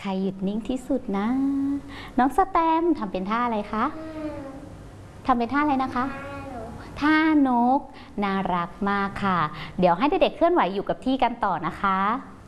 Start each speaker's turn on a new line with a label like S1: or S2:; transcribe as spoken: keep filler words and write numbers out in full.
S1: ใครหยุดนิ่งที่สุดนะน้องสแตมทำเป็นท่าอะไรคะทำเป็นท่าอะไรนะคะท่านกน่ารักมากค่ะเดี๋ยวให้เด็กๆเคลื่อนไหวอยู่กับที่กันต่อนะคะ